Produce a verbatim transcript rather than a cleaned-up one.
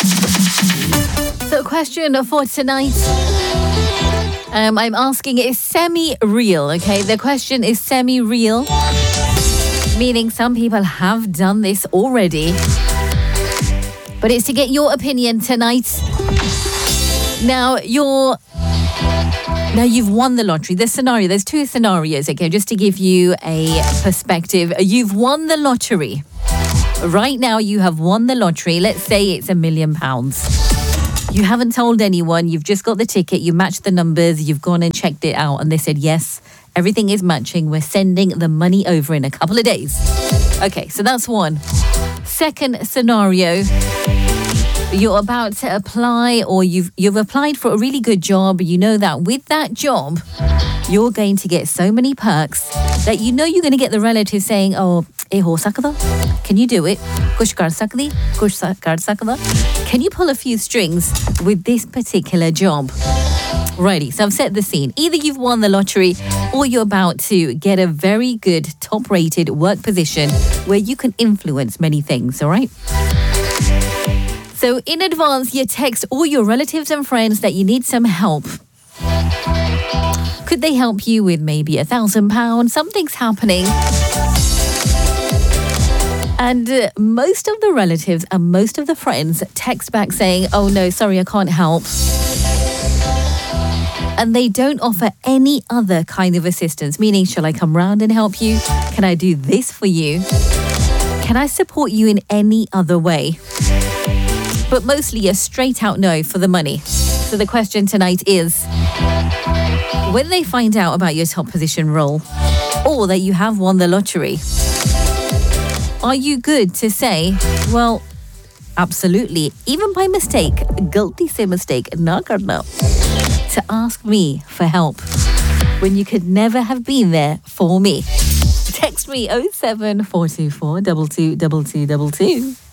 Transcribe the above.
So, question for tonight. Um, I'm asking, is semi-real, okay? The question is semi-real, meaning some people have done this already. But it's to get your opinion tonight. Now, you're... Now, you've won the lottery. The scenario, there's two scenarios, okay? Just to give you a perspective. You've won the lottery. Right now, you have won the lottery. Let's say it's a million pounds. You haven't told anyone. You've just got the ticket. You matched the numbers. You've gone and checked it out. And they said, yes, everything is matching. We're sending the money over in a couple of days. Okay, so that's one. Second scenario, you're about to apply, or you've you've applied for a really good job. You know that with that job, you're going to get so many perks that you know you're going to get the relative saying, oh, eh ho sakda? Can you do it? Kush kar sakdi? Kush kar sakda? Can you pull a few strings with this particular job? Righty, so I've set the scene. Either you've won the lottery or you're about to get a very good top-rated work position where you can influence many things, all right? So in advance, you text all your relatives and friends that you need some help. Could they help you with maybe a thousand pounds? Something's happening. And uh, most of the relatives and most of the friends text back saying, oh no, sorry, I can't help. And they don't offer any other kind of assistance, meaning, shall I come round and help you? Can I do this for you? Can I support you in any other way? But mostly a straight out no for the money. So the question tonight is, when they find out about your top position role or that you have won the lottery, are you good to say, well, absolutely, even by mistake, guilty say mistake, na karna, to ask me for help when you could never have been there for me? Text me oh seven four two four two two two two two two.